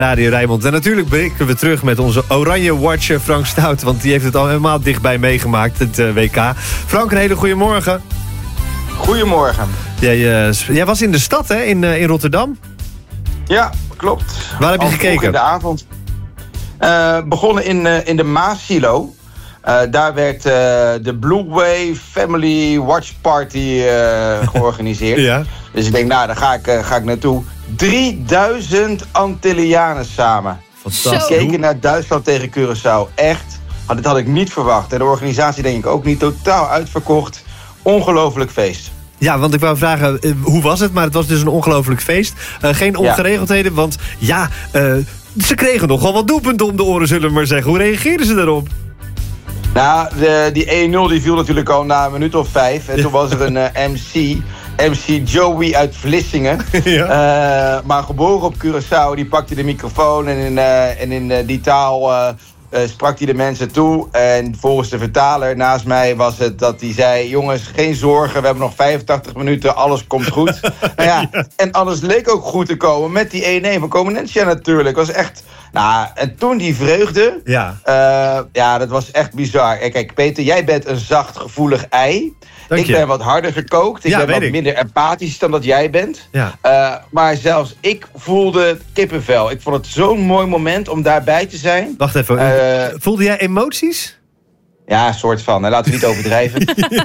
Radio Rijnmond. En natuurlijk blikken we terug met onze Oranje Watcher Frank Stout. Want die heeft het al helemaal dichtbij meegemaakt, het WK. Frank, een hele goede morgen. Goedemorgen. Jij was in de stad, hè? In Rotterdam? Ja, klopt. Waar heb je gekeken? In de avond. Begonnen in de Maasilo. Daar werd de Blue Wave Family Watch Party georganiseerd. Ja. Dus ik denk, nou, daar ga ik naartoe. 3000 Antillianen samen. Fantastisch. Keken naar Duitsland tegen Curaçao. Echt, dit had ik niet verwacht. En de organisatie denk ik ook niet. Totaal uitverkocht. Ongelooflijk feest. Ja, want ik wou vragen, hoe was het? Maar het was dus een ongelooflijk feest. Geen ongeregeldheden, want ze kregen nogal wat doelpunten om de oren, zullen we maar zeggen. Hoe reageerden ze daarop? Nou, die 1-0 die viel natuurlijk al na een minuut of 5. En toen was er een MC Joey uit Vlissingen. Ja. Maar geboren op Curaçao, die pakte de microfoon en in die taal sprak hij de mensen toe. En volgens de vertaler naast mij was het dat hij zei: jongens, geen zorgen, we hebben nog 85 minuten, alles komt goed. Nou ja, en alles leek ook goed te komen met die 1-1 van Comenentia natuurlijk. Was echt... Nou, en toen die vreugde, dat was echt bizar. En kijk, Peter, jij bent een zacht, gevoelig ei. Ik ben wat harder gekookt. Ik ben wat minder empathisch dan dat jij bent. Ja. Maar zelfs ik voelde kippenvel. Ik vond het zo'n mooi moment om daarbij te zijn. Wacht even, voelde jij emoties? Ja, een soort van. Laten we niet overdrijven.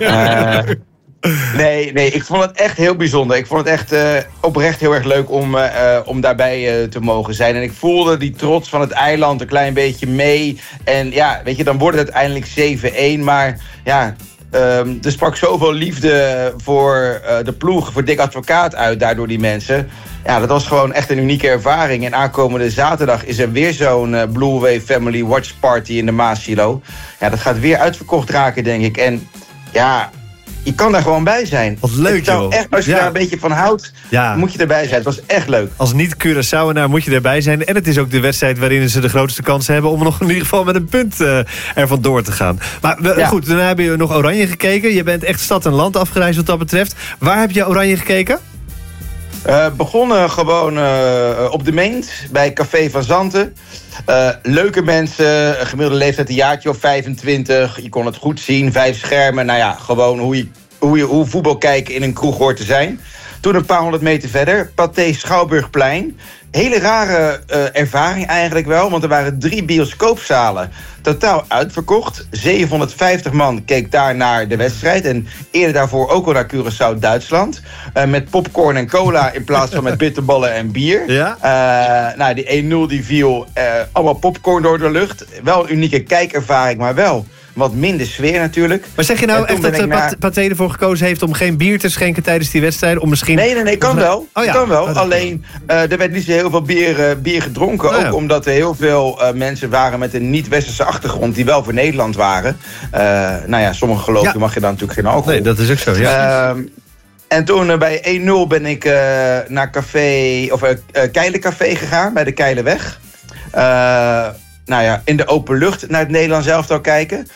Nee, ik vond het echt heel bijzonder. Ik vond het echt oprecht heel erg leuk om daarbij te mogen zijn. En ik voelde die trots van het eiland een klein beetje mee. En ja, weet je, dan wordt het uiteindelijk 7-1. Maar ja, er sprak zoveel liefde voor de ploeg, voor Dick Advocaat uit daardoor die mensen. Ja, dat was gewoon echt een unieke ervaring. En aankomende zaterdag is er weer zo'n Blue Wave Family Watch Party in de Maasilo. Ja, dat gaat weer uitverkocht raken, denk ik. En ja, je kan daar gewoon bij zijn. Wat leuk, joh. Echt, als je daar een beetje van houdt, moet je erbij zijn. Het was echt leuk. Als niet-Curaçaoenaar moet je erbij zijn. En het is ook de wedstrijd waarin ze de grootste kans hebben om nog in ieder geval met een punt ervan door te gaan. Maar goed, daarna heb je nog Oranje gekeken. Je bent echt stad en land afgereisd wat dat betreft. Waar heb je Oranje gekeken? Begonnen gewoon op de Meent, bij Café van Zanten. Leuke mensen, gemiddelde leeftijd een jaartje of 25. Je kon het goed zien, 5 schermen. Nou ja, gewoon hoe voetbal kijken in een kroeg hoort te zijn. Toen een paar honderd meter verder, Pathé Schouwburgplein. Hele rare ervaring eigenlijk wel, want er waren 3 bioscoopzalen. Totaal uitverkocht. 750 man keek daar naar de wedstrijd. En eerder daarvoor ook al naar Curaçao, Duitsland. Met popcorn en cola in plaats van met bitterballen en bier. Ja? Die 1-0 die viel. Allemaal popcorn door de lucht. Wel een unieke kijkervaring, maar wel wat minder sfeer natuurlijk. Maar zeg je nou echt dat Pathé ervoor gekozen heeft om geen bier te schenken tijdens die wedstrijd? Om misschien... Nee, kan wel. Kan wel. Alleen, er werd niet zo heel veel bier gedronken. Ook omdat er heel veel mensen waren met een niet-westerse achtergrond die wel voor Nederland waren. Sommige geloven mag je dan natuurlijk geen alcohol. Nee, dat is ook zo, en toen bij 1-0 ben ik naar Keilencafé gegaan, bij de Keilenweg. In de open lucht naar het Nederlands elftal kijken.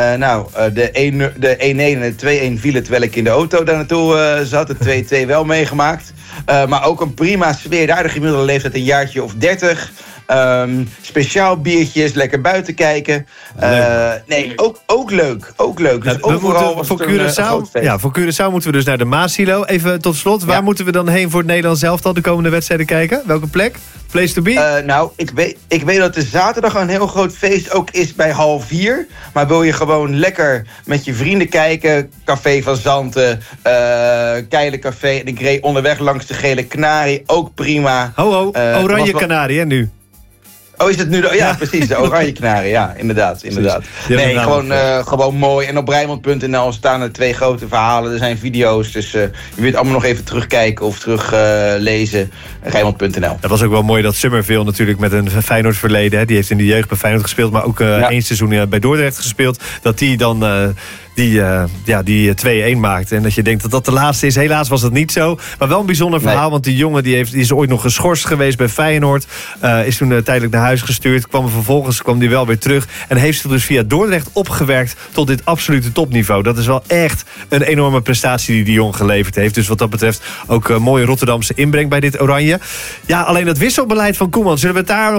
De 1-1 en de 2-1 vielen terwijl ik in de auto daar naartoe zat. De 2-2 wel meegemaakt. Maar ook een prima sfeer. Daar de gemiddelde leeftijd een jaartje of 30. Speciaal biertjes, lekker buiten kijken. Ook leuk. Dus overal was het een groot feest. Voor Curaçao moeten we dus naar de Maasilo. Even tot slot, waar moeten we dan heen voor het Nederlands elftal de komende wedstrijden kijken? Welke plek? Place to be? Ik weet dat de zaterdag een heel groot feest ook is bij 3:30. Maar wil je gewoon lekker met je vrienden kijken? Café van Zanten, Keilencafé. En ik reed onderweg langs de Gele Kanarie. Ook prima. Oranje Kanarie, hè, nu? Oh, is het nu? Ja, precies. De Oranje Kanarie. Ja, inderdaad. Nee, gewoon mooi. En op Rijnmond.nl staan er 2 grote verhalen. Er zijn video's. Dus je wilt allemaal nog even terugkijken of teruglezen. Rijnmond.nl. Dat was ook wel mooi dat Summerville natuurlijk met een Feyenoord verleden. Hè, die heeft in de jeugd bij Feyenoord gespeeld. Maar ook 1 seizoen bij Dordrecht gespeeld. Dat die dan die 2-1 maakte. En dat je denkt dat dat de laatste is. Helaas was dat niet zo. Maar wel een bijzonder verhaal. Want die jongen die is ooit nog geschorst geweest bij Feyenoord. Is toen tijdelijk naar huis gestuurd. Vervolgens kwam hij wel weer terug. En heeft zich dus via Dordrecht opgewerkt tot dit absolute topniveau. Dat is wel echt een enorme prestatie die jongen geleverd heeft. Dus wat dat betreft ook mooie Rotterdamse inbreng bij dit Oranje. Ja, alleen dat wisselbeleid van Koeman. Zullen we het daar